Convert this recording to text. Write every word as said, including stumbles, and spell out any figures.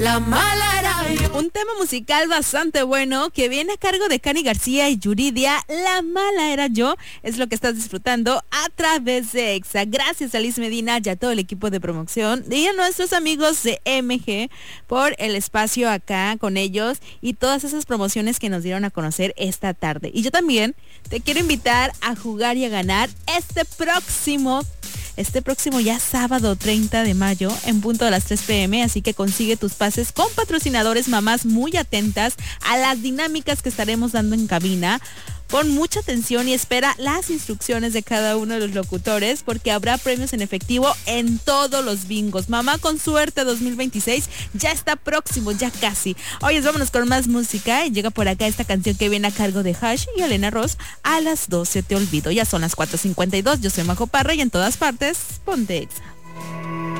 La mala era yo. Un tema musical bastante bueno que viene a cargo de Cani García y Yuridia. La mala era yo. Es lo que estás disfrutando a través de Exa. Gracias a Liz Medina y a todo el equipo de promoción y a nuestros amigos de M G por el espacio acá con ellos y todas esas promociones que nos dieron a conocer esta tarde. Y yo también te quiero invitar a jugar y a ganar este próximo Este próximo ya sábado treinta de mayo en punto de las tres pm, así que consigue tus pases con patrocinadores, mamás muy atentas a las dinámicas que estaremos dando en cabina. Pon mucha atención y espera las instrucciones de cada uno de los locutores porque habrá premios en efectivo en todos los bingos. Mamá con suerte dos mil veintiséis ya está próximo, ya casi. Oye, vámonos con más música y llega por acá esta canción que viene a cargo de Hash y Elena Ross. A las doce te olvido. Ya son las cuatro cincuenta y dos. Yo soy Majo Parra y en todas partes, ponte Exa.